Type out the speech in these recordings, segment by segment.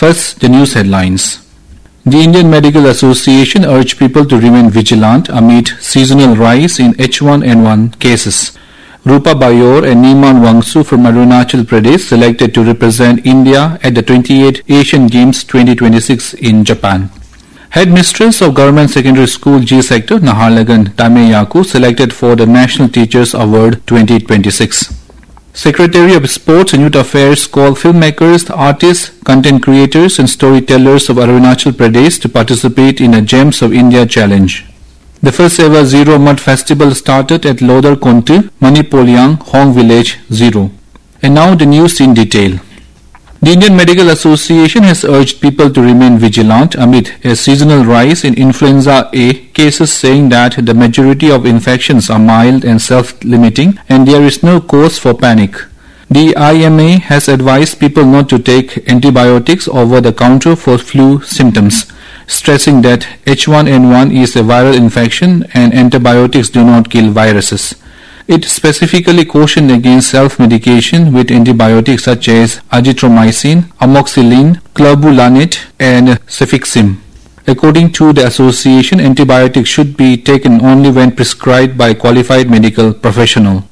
First, the news headlines. The Indian Medical Association urged people to remain vigilant amid seasonal rise in H1N1 cases. Rupa Bayor and Niman Wangsu from Arunachal Pradesh selected to represent India at the 28th Asian Games 2026 in Japan. Headmistress of Government Secondary School G Sector Naharlagan Tame Yaku selected for the National Teachers Award 2026. Secretary of Sports and Youth Affairs called filmmakers, artists, content creators and storytellers of Arunachal Pradesh to participate in a Gems of India challenge. The first ever Zero Mud Festival started at Lodar Kontu, Manipolyang, Hong Village, Zero. And now the news in detail. The Indian Medical Association has urged people to remain vigilant amid a seasonal rise in influenza A cases, saying that the majority of infections are mild and self-limiting and there is no cause for panic. The IMA has advised people not to take antibiotics over the counter for flu symptoms, stressing that H1N1 is a viral infection and antibiotics do not kill viruses. It specifically cautioned against self-medication with antibiotics such as azithromycin, amoxicillin, clavulanate and cefixime. According to the association, antibiotics should be taken only when prescribed by a qualified medical professional.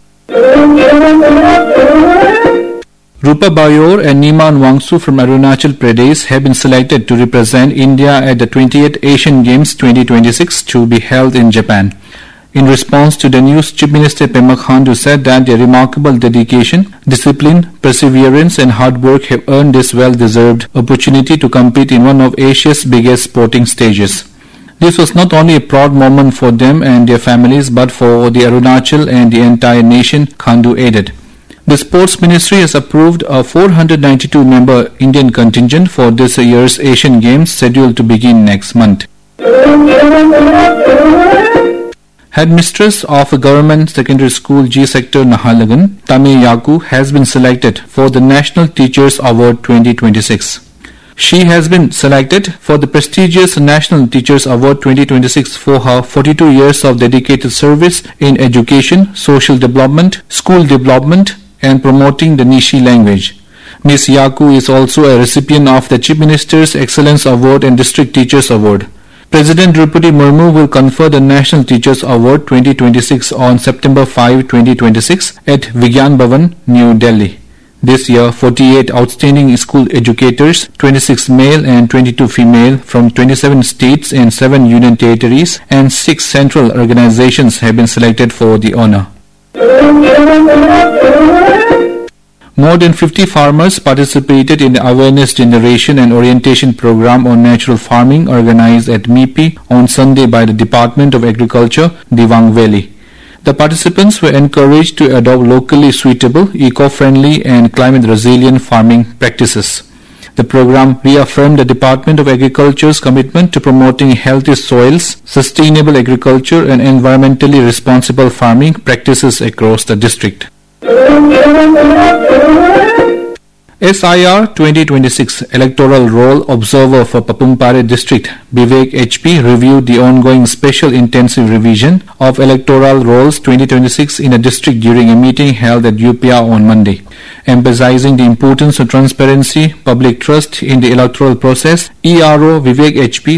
Rupa Bayor and Niman Wangsu from Arunachal Pradesh have been selected to represent India at the 20th Asian Games 2026 to be held in Japan. In response to the news, Chief Minister Pema Khandu said that their remarkable dedication, discipline, perseverance and hard work have earned this well-deserved opportunity to compete in one of Asia's biggest sporting stages. This was not only a proud moment for them and their families but for the Arunachal and the entire nation, Khandu added. The Sports Ministry has approved a 492-member Indian contingent for this year's Asian Games scheduled to begin next month. Headmistress of a Government Secondary School G Sector Naharlagan, Tame Yaku, has been selected for the National Teachers Award 2026. She has been selected for the prestigious National Teachers Award 2026 for her 42 years of dedicated service in education, social development, school development and promoting the Nishi language. Ms. Yaku is also a recipient of the Chief Minister's Excellence Award and District Teachers Award. President Draupadi Murmu will confer the National Teachers Award 2026 on September 5, 2026 at Vigyan Bhavan, New Delhi. This year, 48 outstanding school educators, 26 male and 22 female from 27 states and 7 union territories and 6 central organizations have been selected for the honor. More than 50 farmers participated in the awareness generation and orientation program on natural farming organized at MIPI on Sunday by the Department of Agriculture, Dibang Valley. The participants were encouraged to adopt locally suitable, eco-friendly and climate-resilient farming practices. The program reaffirmed the Department of Agriculture's commitment to promoting healthy soils, sustainable agriculture and environmentally responsible farming practices across the district. SIR 2026 Electoral Roll Observer for Papumpare District, Vivek HP, reviewed the ongoing special intensive revision of Electoral Rolls 2026 in a district during a meeting held at UPA on Monday. Emphasizing the importance of transparency, public trust in the electoral process, ERO Vivek HP